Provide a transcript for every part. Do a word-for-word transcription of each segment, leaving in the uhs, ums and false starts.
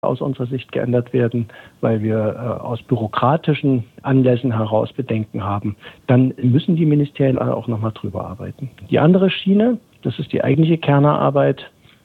aus unserer Sicht geändert werden, weil wir äh, aus bürokratischen Anlässen heraus Bedenken haben, dann müssen die Ministerien auch nochmal drüber arbeiten. Die andere Schiene, das ist die eigentliche Kernarbeit.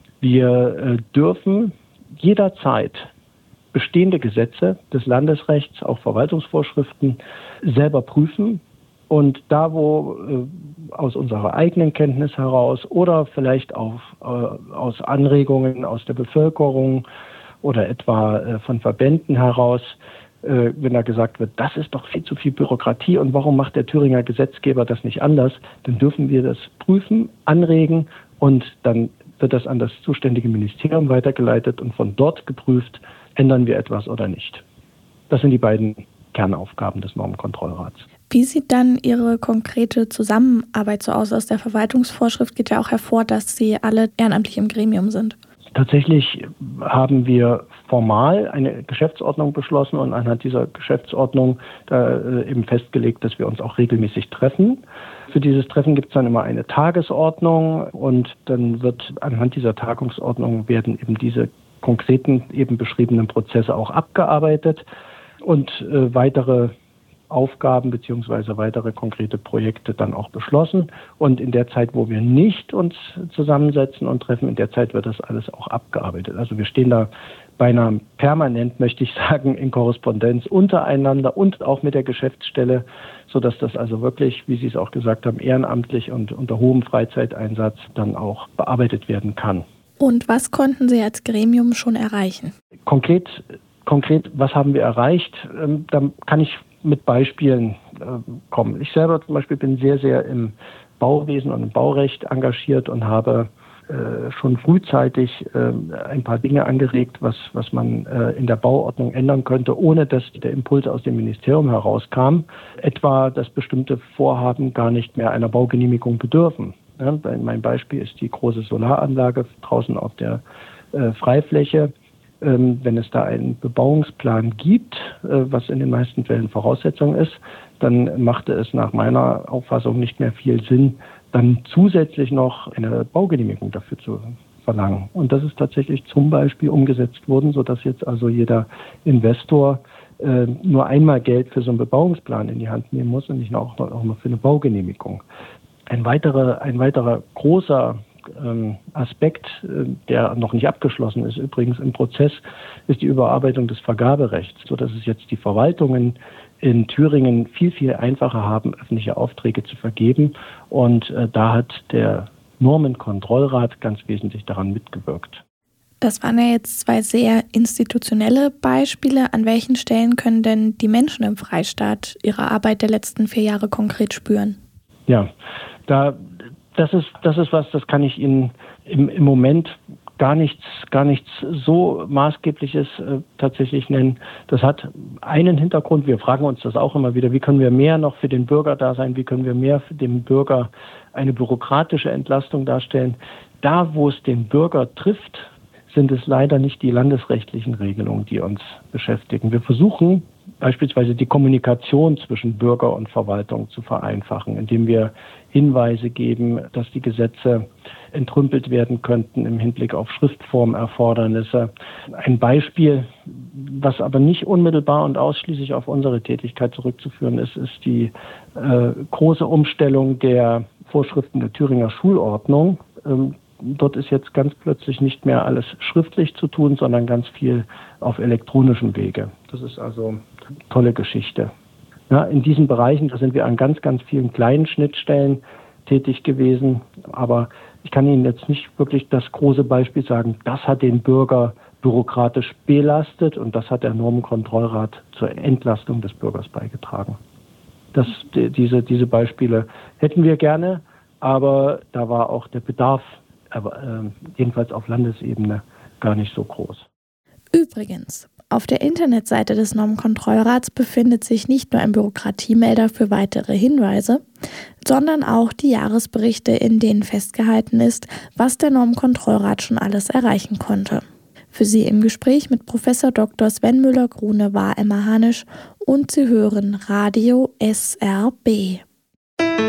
Wir äh, dürfen jederzeit bestehende Gesetze des Landesrechts, auch Verwaltungsvorschriften, selber prüfen. Und da, wo äh, aus unserer eigenen Kenntnis heraus oder vielleicht auch äh, aus Anregungen aus der Bevölkerung oder etwa äh, von Verbänden heraus, äh, wenn da gesagt wird, das ist doch viel zu viel Bürokratie und warum macht der Thüringer Gesetzgeber das nicht anders, dann dürfen wir das prüfen, anregen und dann wird das an das zuständige Ministerium weitergeleitet und von dort geprüft, ändern wir etwas oder nicht. Das sind die beiden Kernaufgaben des Normenkontrollrats. Wie sieht dann Ihre konkrete Zusammenarbeit so aus? Aus der Verwaltungsvorschrift geht ja auch hervor, dass Sie alle ehrenamtlich im Gremium sind. Tatsächlich haben wir formal eine Geschäftsordnung beschlossen und anhand dieser Geschäftsordnung da eben festgelegt, dass wir uns auch regelmäßig treffen. Für dieses Treffen gibt es dann immer eine Tagesordnung und dann wird anhand dieser Tagungsordnung werden eben diese konkreten, eben beschriebenen Prozesse auch abgearbeitet und äh, weitere Aufgaben beziehungsweise weitere konkrete Projekte dann auch beschlossen. Und in der Zeit, wo wir nicht uns zusammensetzen und treffen, in der Zeit wird das alles auch abgearbeitet. Also wir stehen da beinahe permanent, möchte ich sagen, in Korrespondenz untereinander und auch mit der Geschäftsstelle, sodass das also wirklich, wie Sie es auch gesagt haben, ehrenamtlich und unter hohem Freizeiteinsatz dann auch bearbeitet werden kann. Und was konnten Sie als Gremium schon erreichen? Konkret, konkret was haben wir erreicht? Ähm, da kann ich mit Beispielen äh, kommen. Ich selber zum Beispiel bin sehr, sehr im Bauwesen und im Baurecht engagiert und habe äh, schon frühzeitig äh, ein paar Dinge angeregt, was, was man äh, in der Bauordnung ändern könnte, ohne dass der Impuls aus dem Ministerium herauskam. Etwa, dass bestimmte Vorhaben gar nicht mehr einer Baugenehmigung bedürfen. Ja, mein Beispiel ist die große Solaranlage draußen auf der äh, Freifläche. Ähm, wenn es da einen Bebauungsplan gibt, äh, was in den meisten Fällen Voraussetzung ist, dann machte es nach meiner Auffassung nicht mehr viel Sinn, dann zusätzlich noch eine Baugenehmigung dafür zu verlangen. Und das ist tatsächlich zum Beispiel umgesetzt worden, sodass jetzt also jeder Investor äh, nur einmal Geld für so einen Bebauungsplan in die Hand nehmen muss und nicht auch noch, auch noch für eine Baugenehmigung. Ein weiterer, ein weiterer großer ähm, Aspekt, äh, der noch nicht abgeschlossen ist, übrigens im Prozess, ist die Überarbeitung des Vergaberechts, sodass es jetzt die Verwaltungen in Thüringen viel, viel einfacher haben, öffentliche Aufträge zu vergeben. Und äh, da hat der Normenkontrollrat ganz wesentlich daran mitgewirkt. Das waren ja jetzt zwei sehr institutionelle Beispiele. An welchen Stellen können denn die Menschen im Freistaat ihre Arbeit der letzten vier Jahre konkret spüren? Ja, da, das ist, das ist was, das kann ich Ihnen im, im Moment gar nichts, gar nichts so Maßgebliches äh, tatsächlich nennen. Das hat einen Hintergrund. Wir fragen uns das auch immer wieder. Wie können wir mehr noch für den Bürger da sein? Wie können wir mehr für den Bürger eine bürokratische Entlastung darstellen? Da, wo es den Bürger trifft, sind es leider nicht die landesrechtlichen Regelungen, die uns beschäftigen. Wir versuchen beispielsweise die Kommunikation zwischen Bürger und Verwaltung zu vereinfachen, indem wir Hinweise geben, dass die Gesetze entrümpelt werden könnten im Hinblick auf Schriftformerfordernisse. Ein Beispiel, was aber nicht unmittelbar und ausschließlich auf unsere Tätigkeit zurückzuführen ist, ist die äh, große Umstellung der Vorschriften der Thüringer Schulordnung. Ähm, Dort ist jetzt ganz plötzlich nicht mehr alles schriftlich zu tun, sondern ganz viel auf elektronischem Wege. Das ist also eine tolle Geschichte. Ja, in diesen Bereichen, da sind wir an ganz, ganz vielen kleinen Schnittstellen tätig gewesen. Aber ich kann Ihnen jetzt nicht wirklich das große Beispiel sagen, das hat den Bürger bürokratisch belastet und das hat der Normenkontrollrat zur Entlastung des Bürgers beigetragen. Das, die, diese, diese Beispiele hätten wir gerne, aber da war auch der Bedarf, aber äh, jedenfalls auf Landesebene, gar nicht so groß. Übrigens, auf der Internetseite des Normenkontrollrats befindet sich nicht nur ein Bürokratiemelder für weitere Hinweise, sondern auch die Jahresberichte, in denen festgehalten ist, was der Normenkontrollrat schon alles erreichen konnte. Für Sie im Gespräch mit Professor Doktor Sven Müller-Grune war Emma Hanisch und Sie hören Radio S R B.